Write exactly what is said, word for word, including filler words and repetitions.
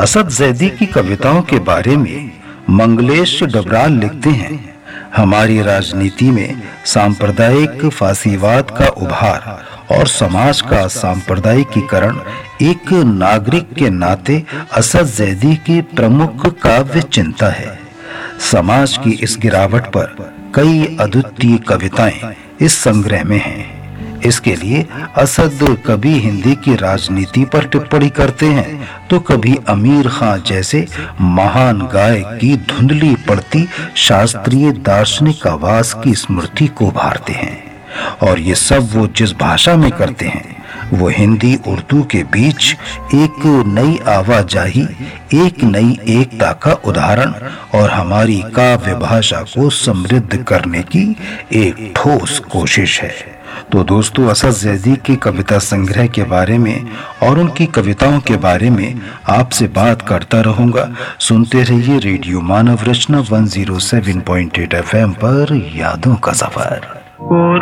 असद जैदी की कविताओं के बारे में मंगलेश डबराल लिखते हैं, हमारी राजनीति में सांप्रदायिक फासीवाद का उभार और समाज का सांप्रदायिकीकरण एक नागरिक के नाते असद जैदी की प्रमुख काव्य चिंता है। समाज की इस गिरावट पर कई अद्वितीय कविताएं इस संग्रह में हैं। इसके लिए असद कभी हिंदी की राजनीति पर टिप्पणी करते हैं तो कभी आमिर खां जैसे महान गायक की धुंधली पड़ती शास्त्रीय दार्शनिक आवाज की स्मृति को उभारते हैं। और ये सब वो जिस भाषा में करते हैं वो हिंदी उर्दू के बीच एक नई आवाजाही, एक नई एकता का उदाहरण और हमारी काव्य भाषा को समृद्ध करने की एक ठोस कोशिश है। तो दोस्तों, असद जैदी की कविता संग्रह के बारे में और उनकी कविताओं के बारे में आपसे बात करता रहूंगा। सुनते रहिए रेडियो मानव रचना एक सौ सात पॉइंट आठ एफ एम पर यादों का सफर।